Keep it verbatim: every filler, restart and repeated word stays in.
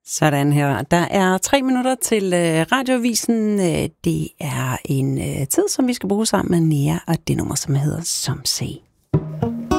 Sådan her. Der er tre minutter til øh, Radioavisen. Det er en øh, tid, som vi skal bruge sammen med Nea, og det nummer, som hedder Som Se.